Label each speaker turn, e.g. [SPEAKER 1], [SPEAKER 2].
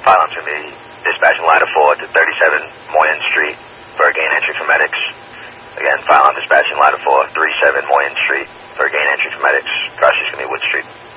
[SPEAKER 1] File on to me, dispatching ladder 4 to 37 Moyen Street for a gain entry for medics. Again, file on dispatching ladder 4, 37 Moyen Street for a gain entry for medics. Cross is going to be Wood Street.